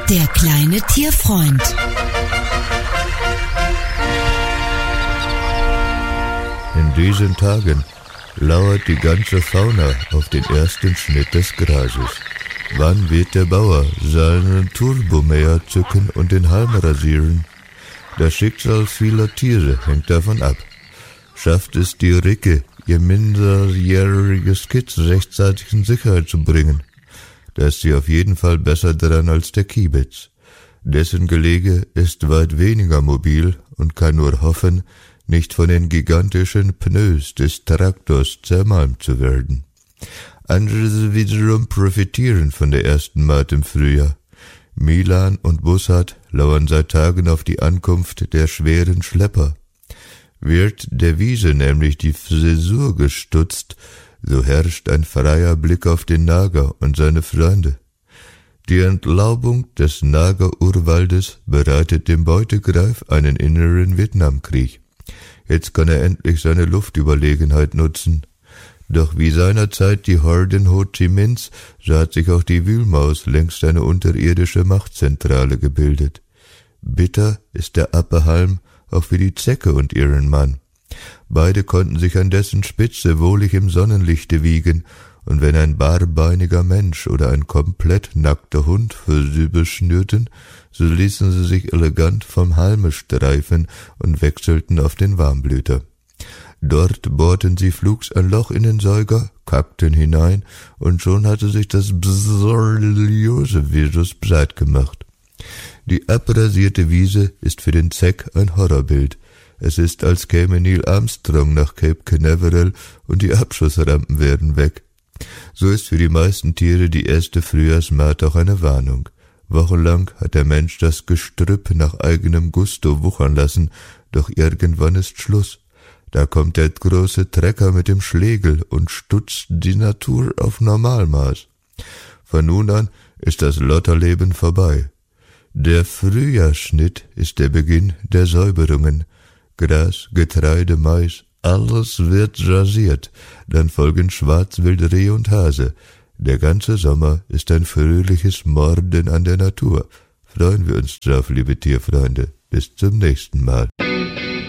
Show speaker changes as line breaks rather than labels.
Der kleine Tierfreund.
In diesen Tagen lauert die ganze Fauna auf den ersten Schnitt des Grases. Wann wird der Bauer seinen Turbomäher zücken und den Halm rasieren? Das Schicksal vieler Tiere hängt davon ab. Schafft es die Ricke, ihr minderjähriges Kitz rechtzeitig in Sicherheit zu bringen? Da ist sie auf jeden Fall besser dran als der Kiebitz. Dessen Gelege ist weit weniger mobil und kann nur hoffen, nicht von den gigantischen Pneus des Traktors zermalmt zu werden. Andere wiederum profitieren von der ersten Maat im Frühjahr. Milan und Bussard lauern seit Tagen auf die Ankunft der schweren Schlepper. Wird der Wiese nämlich die Zäsur gestutzt, so herrscht ein freier Blick auf den Nager und seine Freunde. Die Entlaubung des Nagerurwaldes bereitet dem Beutegreif einen inneren Vietnamkrieg. Jetzt kann er endlich seine Luftüberlegenheit nutzen. Doch wie seinerzeit die Horden Ho Chi Minhs, so hat sich auch die Wühlmaus längst eine unterirdische Machtzentrale gebildet. Bitter ist der Appehalm auch für die Zecke und ihren Mann. Beide konnten sich an dessen Spitze wohlig im Sonnenlichte wiegen, und wenn ein barbeiniger Mensch oder ein komplett nackter Hund für sie beschnürten, so ließen sie sich elegant vom Halme streifen und wechselten auf den Warmblüter. Dort bohrten sie flugs ein Loch in den Säuger, kackten hinein, und schon hatte sich das Borreliose-Virus breit gemacht. Die abrasierte Wiese ist für den Zeck ein Horrorbild. Es ist, als käme Neil Armstrong nach Cape Canaveral und die Abschussrampen wären weg. So ist für die meisten Tiere die erste Frühjahrsmaat auch eine Warnung. Wochenlang hat der Mensch das Gestrüpp nach eigenem Gusto wuchern lassen, doch irgendwann ist Schluss. Da kommt der große Trecker mit dem Schlegel und stutzt die Natur auf Normalmaß. Von nun an ist das Lotterleben vorbei. Der Frühjahrsschnitt ist der Beginn der Säuberungen. Gras, Getreide, Mais, alles wird rasiert, dann folgen Schwarzwild, Reh und Hase. Der ganze Sommer ist ein fröhliches Morden an der Natur. Freuen wir uns drauf, liebe Tierfreunde. Bis zum nächsten Mal.